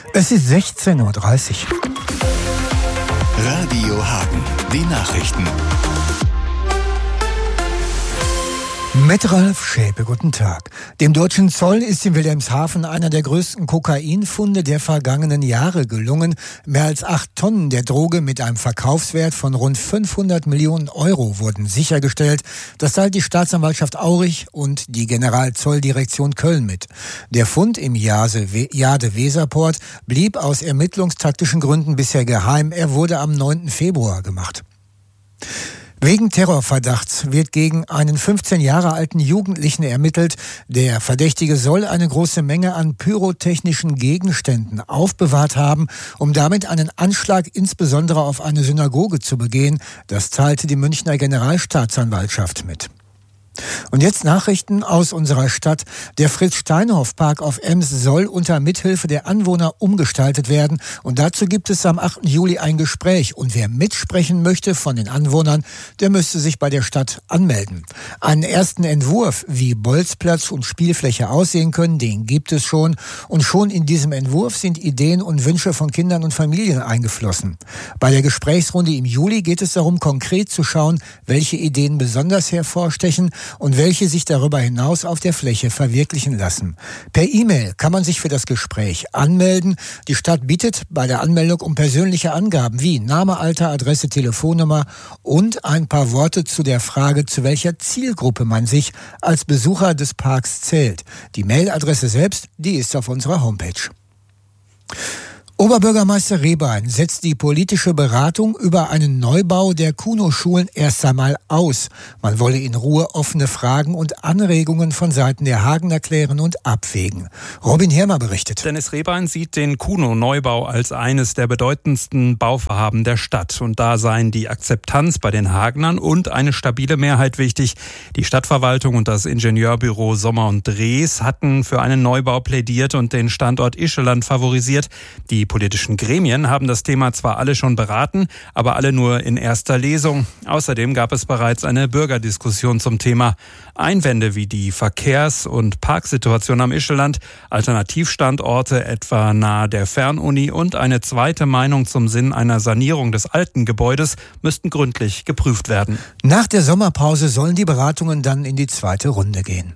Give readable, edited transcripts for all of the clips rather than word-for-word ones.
Es ist 16:30 Uhr. Radio Hagen, die Nachrichten. Mit Ralf Schäpe, guten Tag. Dem deutschen Zoll ist in Wilhelmshaven einer der größten Kokainfunde der vergangenen Jahre gelungen. Mehr als 8 Tonnen der Droge mit einem Verkaufswert von rund 500 Millionen Euro wurden sichergestellt. Das teilt die Staatsanwaltschaft Aurich und die Generalzolldirektion Köln mit. Der Fund im Jade-Weserport blieb aus ermittlungstaktischen Gründen bisher geheim. Er wurde am 9. Februar gemacht. Wegen Terrorverdachts wird gegen einen 15 Jahre alten Jugendlichen ermittelt. Der Verdächtige soll eine große Menge an pyrotechnischen Gegenständen aufbewahrt haben, um damit einen Anschlag insbesondere auf eine Synagoge zu begehen. Das teilte die Münchner Generalstaatsanwaltschaft mit. Und jetzt Nachrichten aus unserer Stadt. Der Fritz-Steinhoff-Park auf Ems soll unter Mithilfe der Anwohner umgestaltet werden. Und dazu gibt es am 8. Juli ein Gespräch. Und wer mitsprechen möchte von den Anwohnern, der müsste sich bei der Stadt anmelden. Einen ersten Entwurf, wie Bolzplatz und Spielfläche aussehen können, den gibt es schon. Und schon in diesem Entwurf sind Ideen und Wünsche von Kindern und Familien eingeflossen. Bei der Gesprächsrunde im Juli geht es darum, konkret zu schauen, welche Ideen besonders hervorstechen und welche sich darüber hinaus auf der Fläche verwirklichen lassen. Per E-Mail kann man sich für das Gespräch anmelden. Die Stadt bittet bei der Anmeldung um persönliche Angaben wie Name, Alter, Adresse, Telefonnummer und ein paar Worte zu der Frage, zu welcher Zielgruppe man sich als Besucher des Parks zählt. Die Mailadresse selbst, die ist auf unserer Homepage. Oberbürgermeister Rehbein setzt die politische Beratung über einen Neubau der Kuno-Schulen erst einmal aus. Man wolle in Ruhe offene Fragen und Anregungen von Seiten der Hagener klären und abwägen. Robin Hermer berichtet. Dennis Rehbein sieht den Kuno-Neubau als eines der bedeutendsten Bauvorhaben der Stadt. Und da seien die Akzeptanz bei den Hagenern und eine stabile Mehrheit wichtig. Die Stadtverwaltung und das Ingenieurbüro Sommer und Drees hatten für einen Neubau plädiert und den Standort Ischeland favorisiert. Die politischen Gremien haben das Thema zwar alle schon beraten, aber alle nur in erster Lesung. Außerdem gab es bereits eine Bürgerdiskussion zum Thema. Einwände wie die Verkehrs- und Parksituation am Ischeland, Alternativstandorte etwa nahe der Fernuni und eine zweite Meinung zum Sinn einer Sanierung des alten Gebäudes müssten gründlich geprüft werden. Nach der Sommerpause sollen die Beratungen dann in die zweite Runde gehen.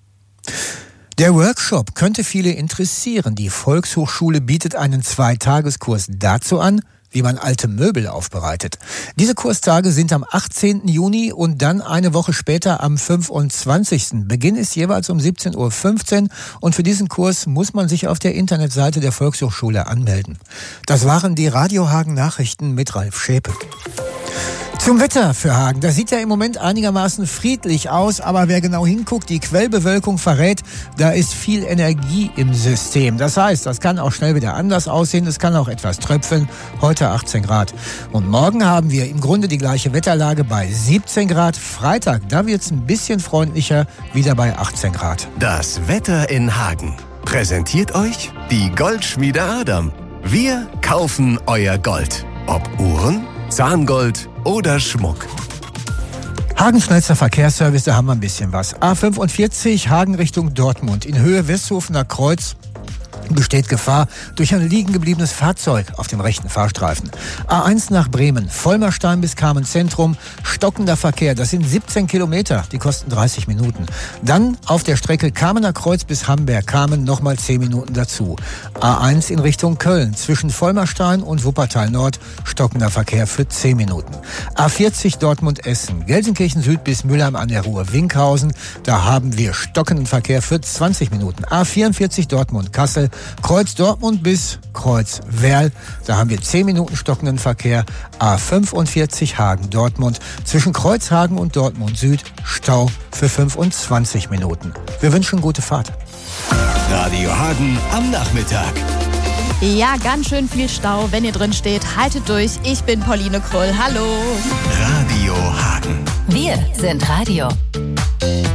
Der Workshop könnte viele interessieren. Die Volkshochschule bietet einen 2-Tageskurs dazu an, wie man alte Möbel aufbereitet. Diese Kurstage sind am 18. Juni und dann eine Woche später am 25. Beginn ist jeweils um 17:15 Uhr und für diesen Kurs muss man sich auf der Internetseite der Volkshochschule anmelden. Das waren die Radio Hagen Nachrichten mit Ralf Schäpe. Zum Wetter für Hagen. Das sieht ja im Moment einigermaßen friedlich aus, aber wer genau hinguckt, die Quellbewölkung verrät, da ist viel Energie im System. Das heißt, das kann auch schnell wieder anders aussehen, es kann auch etwas tröpfeln. Heute 18 Grad. Und morgen haben wir im Grunde die gleiche Wetterlage bei 17 Grad. Freitag, da wird es ein bisschen freundlicher, wieder bei 18 Grad. Das Wetter in Hagen präsentiert euch die Goldschmiede Adam. Wir kaufen euer Gold. Ob Uhren, Zahngold oder Schmuck. Hagen schnellster Verkehrsservice, da haben wir ein bisschen was. A45 Hagen Richtung Dortmund. In Höhe Westhofener Kreuz besteht Gefahr durch ein liegen gebliebenes Fahrzeug auf dem rechten Fahrstreifen. A1 nach Bremen, Vollmerstein bis Kamen-Zentrum, stockender Verkehr, das sind 17 Kilometer, die kosten 30 Minuten. Dann auf der Strecke Kamener Kreuz bis Hamberg-Kamen nochmal 10 Minuten dazu. A1 in Richtung Köln, zwischen Vollmerstein und Wuppertal Nord, stockender Verkehr für 10 Minuten. A40 Dortmund-Essen, Gelsenkirchen Süd bis Mülheim an der Ruhr-Winkhausen, da haben wir stockenden Verkehr für 20 Minuten. A44 Dortmund-Kassel, Kreuz Dortmund bis Kreuz Werl, da haben wir 10 Minuten stockenden Verkehr. A45 Hagen-Dortmund, zwischen Kreuzhagen und Dortmund Süd, Stau für 25 Minuten. Wir wünschen gute Fahrt. Radio Hagen am Nachmittag. Ja, ganz schön viel Stau, wenn ihr drin steht. Haltet durch, ich bin Pauline Krull. Hallo. Radio Hagen. Wir sind Radio.